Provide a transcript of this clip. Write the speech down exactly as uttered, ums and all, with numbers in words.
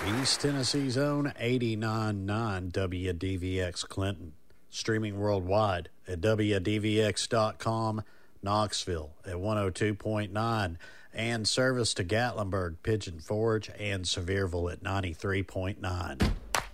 East Tennessee's own eighty-nine point nine W D V X Clinton. Streaming worldwide at W D V X dot com, Knoxville at one oh two point nine, and service to Gatlinburg, Pigeon Forge, and Sevierville at ninety-three point nine.